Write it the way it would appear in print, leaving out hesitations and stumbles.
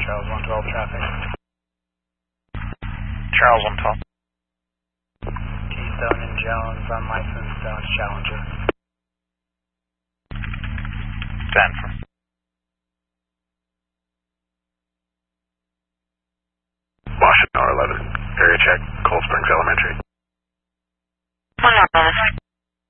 Charles 112 traffic. Charles 112. Keystone and Jones, unlicensed Dodge Challenger. Denver. Washington R11. Area check, Cold Springs Elementary. 111.